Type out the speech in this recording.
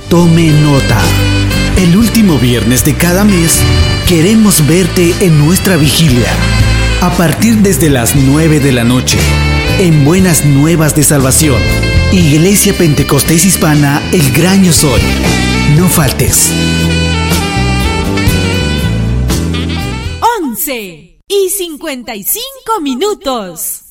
Tome nota. El último viernes de cada mes queremos verte en nuestra vigilia. A partir desde las 9 de la noche, en Buenas Nuevas de Salvación, Iglesia Pentecostés Hispana El Gran Yo Soy. No faltes. 11:55.